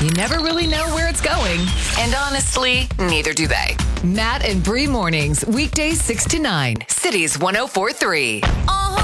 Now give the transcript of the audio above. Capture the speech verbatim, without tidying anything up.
You never really know where it's going. And honestly, neither do they. Matt and Bree mornings, weekdays six to nine. Cities one oh four three. Uh-huh.